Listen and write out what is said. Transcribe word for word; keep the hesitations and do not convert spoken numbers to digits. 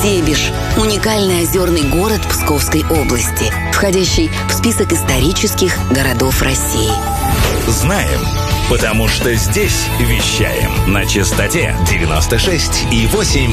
Себеж – уникальный озерный город Псковской области, входящий в список исторических городов России. Знаем, потому что здесь вещаем на частоте девяносто шесть и восемь